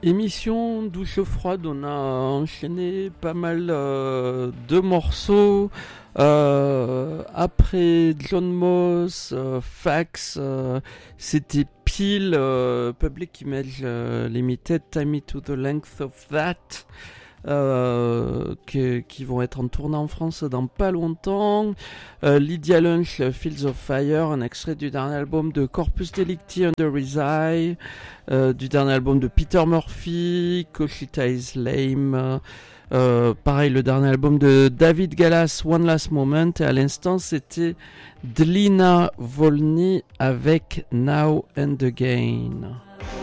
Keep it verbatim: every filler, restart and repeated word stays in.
Émission douche froide, on a enchaîné pas mal euh, de morceaux. Euh, après John Moss, euh, Fax, euh, c'était pile euh, Public Image euh, Limited, Time Me to the Length of That. Euh, que, qui vont être en tournée en France dans pas longtemps. Euh, Lydia Lunch, Fields of Fire, un extrait du dernier album de Corpus Delicti, Under His Eye, euh, du dernier album de Peter Murphy, Cochita is Lame, euh, pareil le dernier album de David Gallas, One Last Moment, et à l'instant c'était Dlina Volny avec Now and Again.